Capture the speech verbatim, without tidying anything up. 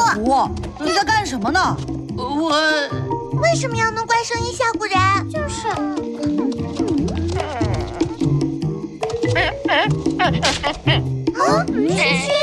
虎，你在干什么呢？ 我为什么要弄怪声音吓唬人？就是。啊，旭旭。